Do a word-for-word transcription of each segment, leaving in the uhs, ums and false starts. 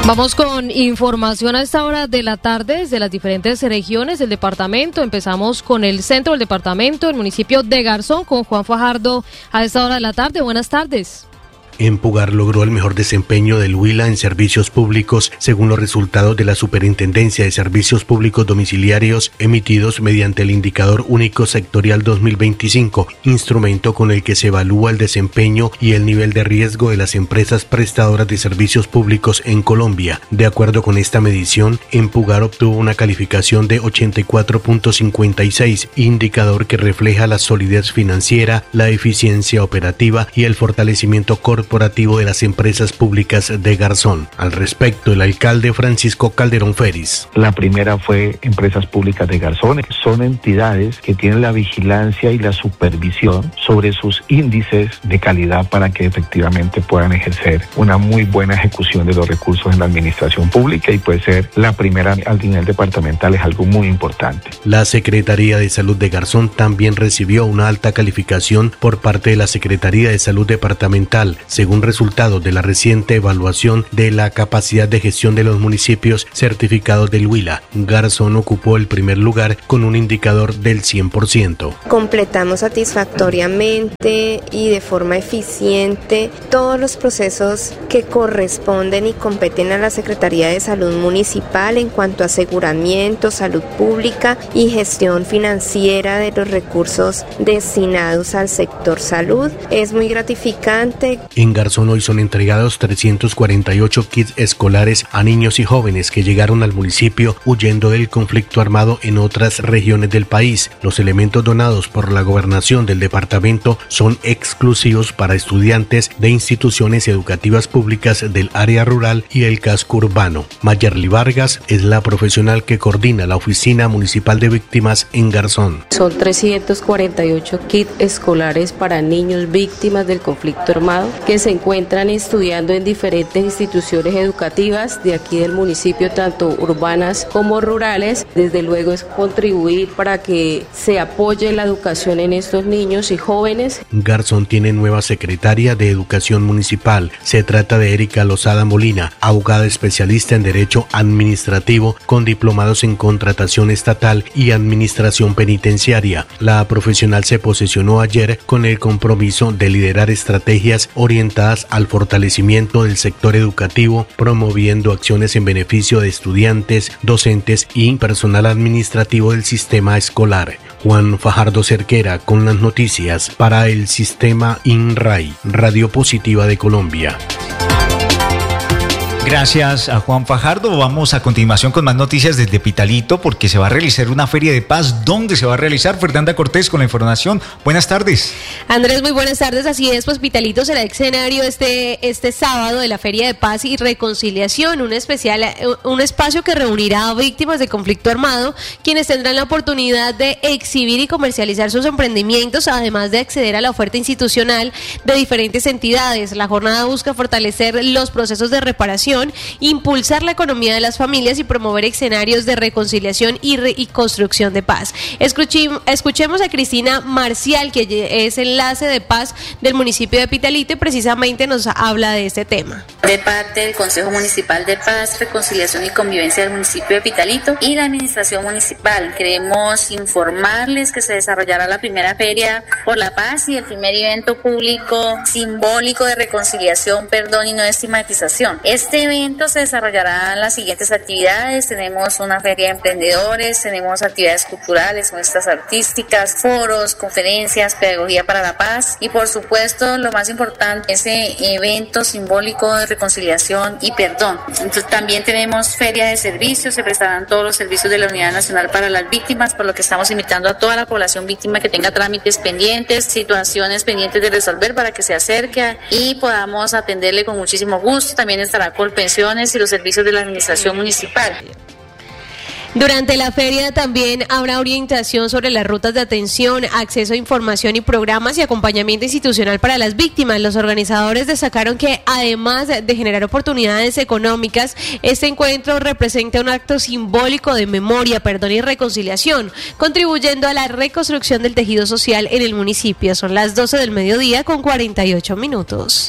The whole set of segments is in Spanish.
Vamos con información a esta hora de la tarde desde las diferentes regiones del departamento. Empezamos con el centro del departamento, el municipio de Garzón, con Juan Fajardo a esta hora de la tarde. Buenas tardes. Empugar logró el mejor desempeño del Huila en servicios públicos, según los resultados de la Superintendencia de Servicios Públicos Domiciliarios emitidos mediante el Indicador Único Sectorial dos mil veinticinco, instrumento con el que se evalúa el desempeño y el nivel de riesgo de las empresas prestadoras de servicios públicos en Colombia. De acuerdo con esta medición, Empugar obtuvo una calificación de ochenta y cuatro punto cincuenta y seis, indicador que refleja la solidez financiera, la eficiencia operativa y el fortalecimiento corporativo de las empresas públicas de Garzón. Al respecto, el alcalde Francisco Calderón Feris. La primera fue Empresas Públicas de Garzón. Son entidades que tienen la vigilancia y la supervisión sobre sus índices de calidad para que efectivamente puedan ejercer una muy buena ejecución de los recursos en la administración pública, y puede ser la primera al nivel departamental, es algo muy importante. La Secretaría de Salud de Garzón también recibió una alta calificación por parte de la Secretaría de Salud Departamental, según resultados de la reciente evaluación de la capacidad de gestión de los municipios certificados del Huila. Garzón ocupó el primer lugar con un indicador del cien por ciento. Completamos satisfactoriamente y de forma eficiente todos los procesos que corresponden y competen a la Secretaría de Salud Municipal en cuanto a aseguramiento, salud pública y gestión financiera de los recursos destinados al sector salud. Es muy gratificante. En Garzón hoy son entregados trescientos cuarenta y ocho kits escolares a niños y jóvenes que llegaron al municipio huyendo del conflicto armado en otras regiones del país. Los elementos donados por la gobernación del departamento son exclusivos para estudiantes de instituciones educativas públicas del área rural y el casco urbano. Mayerly Vargas es la profesional que coordina la Oficina Municipal de Víctimas en Garzón. Son trescientos cuarenta y ocho kits escolares para niños víctimas del conflicto armado que se encuentran estudiando en diferentes instituciones educativas de aquí del municipio, tanto urbanas como rurales. Desde luego es contribuir para que se apoye la educación en estos niños y jóvenes. Garzón tiene nueva secretaria de Educación Municipal. Se trata de Erika Lozada Molina, abogada especialista en Derecho Administrativo con diplomados en Contratación Estatal y Administración Penitenciaria. La profesional se posesionó ayer con el compromiso de liderar estrategias orientadas al fortalecimiento del sector educativo, promoviendo acciones en beneficio de estudiantes, docentes y personal administrativo del sistema escolar. Juan Fajardo Cerquera con las noticias para el sistema INRAI, Radio Positiva de Colombia. Gracias a Juan Fajardo. Vamos a continuación con más noticias desde Pitalito, porque se va a realizar una feria de paz. ¿Dónde se va a realizar? Fernanda Cortés con la información. Buenas tardes. Andrés, muy buenas tardes. Así es, pues Pitalito será escenario este, este sábado de la Feria de Paz y Reconciliación, un especial, un espacio que reunirá a víctimas de conflicto armado, quienes tendrán la oportunidad de exhibir y comercializar sus emprendimientos, además de acceder a la oferta institucional de diferentes entidades. La jornada busca fortalecer los procesos de reparación, impulsar la economía de las familias y promover escenarios de reconciliación y, re y construcción de paz. Escuchim escuchemos a Cristina Marcial, que es enlace de paz del municipio de Pitalito, y precisamente nos habla de este tema. De parte del Consejo Municipal de Paz, Reconciliación y Convivencia del municipio de Pitalito y la Administración Municipal, queremos informarles que se desarrollará la primera Feria por la Paz y el primer evento público simbólico de reconciliación, perdón y no estigmatización. Este evento se desarrollará las siguientes actividades. Tenemos una feria de emprendedores, tenemos actividades culturales, muestras artísticas, foros, conferencias, pedagogía para la paz y por supuesto lo más importante, ese evento simbólico de reconciliación y perdón. Entonces, también tenemos feria de servicios, se prestarán todos los servicios de la Unidad Nacional para las Víctimas, por lo que estamos invitando a toda la población víctima que tenga trámites pendientes, situaciones pendientes de resolver, para que se acerque y podamos atenderle con muchísimo gusto. También estará con pensiones y los servicios de la administración municipal. Durante la feria también habrá orientación sobre las rutas de atención, acceso a información y programas y acompañamiento institucional para las víctimas. Los organizadores destacaron que además de generar oportunidades económicas, este encuentro representa un acto simbólico de memoria, perdón y reconciliación, contribuyendo a la reconstrucción del tejido social en el municipio. Son las doce del mediodía con cuarenta y ocho minutos.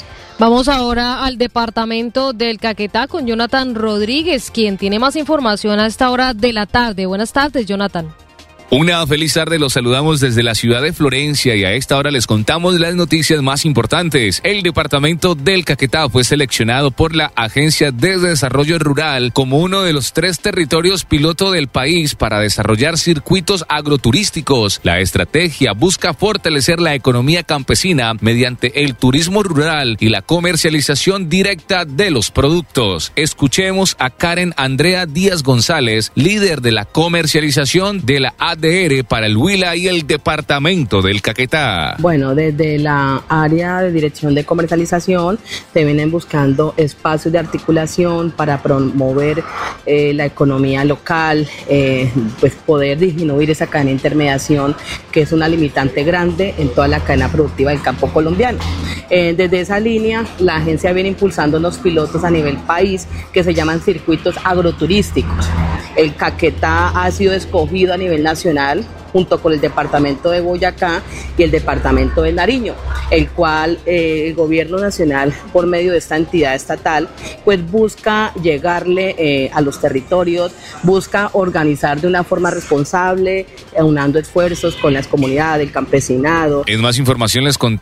Vamos ahora al departamento del Caquetá con Jonathan Rodríguez, quien tiene más información a esta hora de la tarde. Buenas tardes, Jonathan. Una feliz tarde, los saludamos desde la ciudad de Florencia y a esta hora les contamos las noticias más importantes. El departamento del Caquetá fue seleccionado por la Agencia de Desarrollo Rural como uno de los tres territorios piloto del país para desarrollar circuitos agroturísticos. La estrategia busca fortalecer la economía campesina mediante el turismo rural y la comercialización directa de los productos. Escuchemos a Karen Andrea Díaz González, líder de la comercialización de la A D R para el Huila y el departamento del Caquetá. Bueno, desde la área de dirección de comercialización se vienen buscando espacios de articulación para promover eh, la economía local, eh, pues poder disminuir esa cadena de intermediación que es una limitante grande en toda la cadena productiva del campo colombiano. Eh, desde esa línea, la agencia viene impulsando unos pilotos a nivel país que se llaman circuitos agroturísticos. El Caquetá ha sido escogido a nivel nacional junto con el departamento de Boyacá y el departamento de Nariño, el cual eh, el gobierno nacional, por medio de esta entidad estatal, pues busca llegarle eh, a los territorios, busca organizar de una forma responsable, aunando esfuerzos con las comunidades, el campesinado. En más información les contamos